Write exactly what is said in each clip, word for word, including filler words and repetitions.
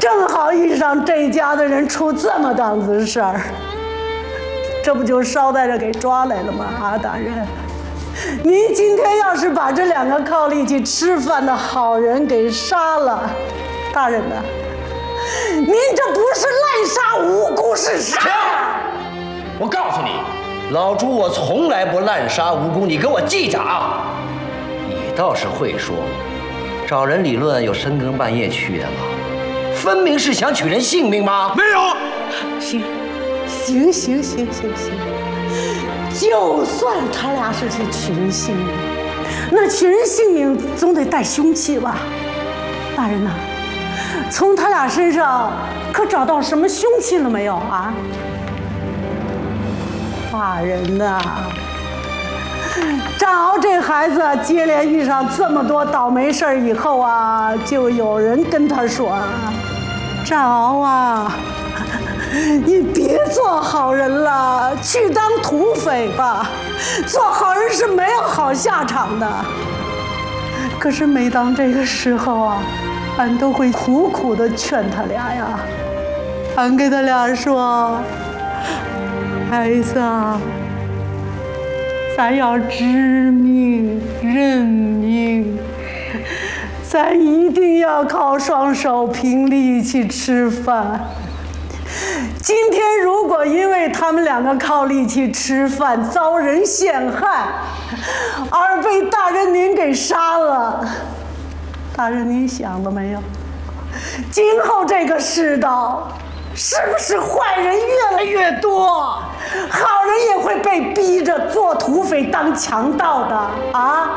正好遇上这家的人出这么档子事儿，这不就捎带着给抓来了吗？啊，大人，您今天要是把这两个靠力气吃饭的好人给杀了，大人呐，您这不是滥杀无辜，是啥？ 我告诉你，老朱我从来不滥杀无辜，你给我记着啊！你倒是会说，找人理论有深更半夜去的吗？分明是想取人性命吗？ 没有。 行，行行行行行，就算他俩是去取人性命，那取人性命总得带凶器吧？大人呐，从他俩身上可找到什么凶器了没有啊？大人呐，战鳌这孩子接连遇上这么多倒霉事儿以后啊，就有人跟他说啊，战鳌啊，你别做好人了，去当土匪吧，做好人是没有好下场的。可是每当这个时候啊，俺都会苦苦地劝他俩呀，俺给他俩说，孩子啊，咱要知命认命，咱一定要靠双手凭力气吃饭。今天如果因为他们两个靠力气吃饭遭人陷害，而被大人您给杀了，大人您想了没有？今后这个世道，是不是坏人越来越多，好人也会被逼着做土匪当强盗的啊？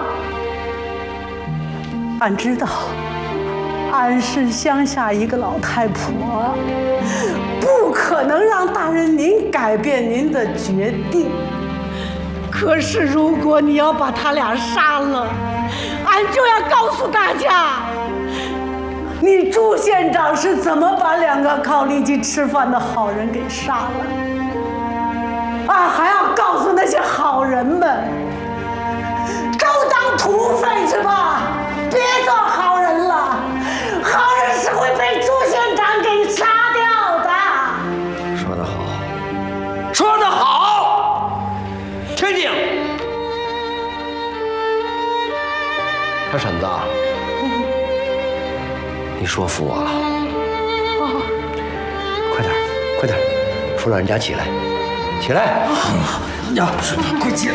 俺知道，俺是乡下一个老太婆，不可能让大人您改变您的决定。可是如果你要把他俩杀了，俺就要告诉大家，你朱县长是怎么把两个靠力气吃饭的好人给杀了？啊，还要告诉那些好人们，都当土匪去吧，别做好人了，好人是会被朱县长给杀掉的。 说得好，说得好，听听。二婶子，你说服我了。 哦， 快点，快点，扶老人家起来，起来。 呀，快起来！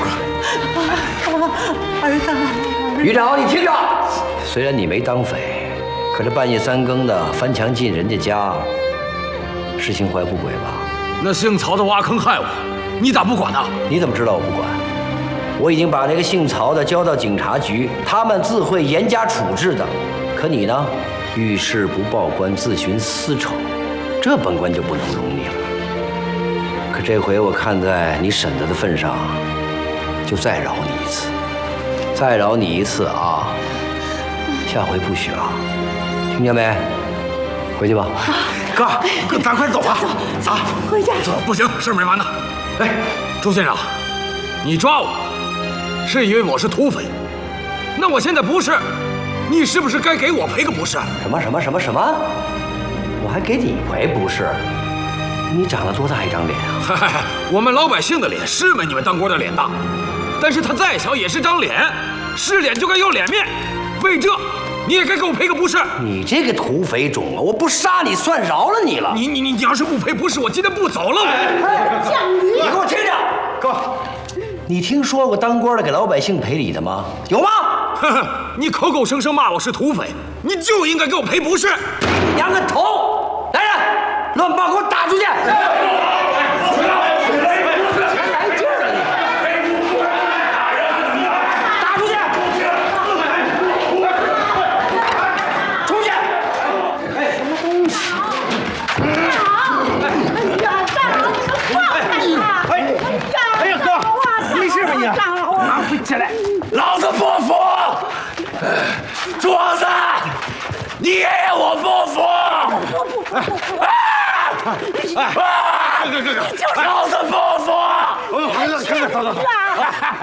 儿子， 于长，你听着，虽然你没当匪，可是半夜三更的翻墙进人家家，是心怀不轨吧？ 那姓曹的挖坑害我，你咋不管呢？ 你怎么知道我不管？我已经把那个姓曹的交到警察局，他们自会严加处置的。可你呢，遇事不报官，自寻私仇，这本官就不能容你了。可这回我看在你婶子的份上，就再饶你一次，再饶你一次啊！下回不许了，听见没？回去吧。 哥，哥，咱快走吧。 走，回家。 走，不行，事没完呢。哎，朱县长，你抓我，是因为我是土匪，那我现在不是，你是不是该给我赔个不是？ 什么什么什么什么？我还给你赔不是？你长了多大一张脸啊？ 嗨嗨，我们老百姓的脸是没你们当官的脸大，但是他再小也是张脸，是脸就该要脸面，为这你也该给我赔个不是。 你这个土匪种啊，我不杀你算饶了你了。 你你你你要是不赔不是，我今天不走了。我犟你！ 你给我听着，哥，你听说过当官的给老百姓赔礼的吗？有吗？ 哼哼，你口口声声骂我是土匪，你就应该给我赔不是。 娘个头！来人，乱棒给我打出去！ 起来！老子不服！桌子，你爷爷我不服！啊！啊！哥哥哥，老子不服！哎呀，哥哥，走走走。